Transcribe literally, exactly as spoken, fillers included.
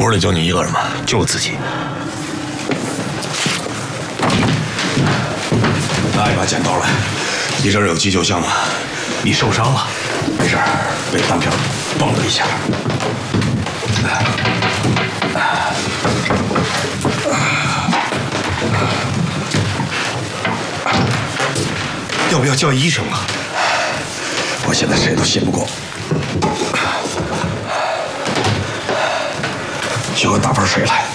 不是得就你一个人吗？ 就我自己。 拿一把剪刀来，你这儿有急救箱吗？ 你受伤了？ 没事，被单片崩了一下。 要不要叫医生啊？ 我现在谁都信不过。去给我打盆水来。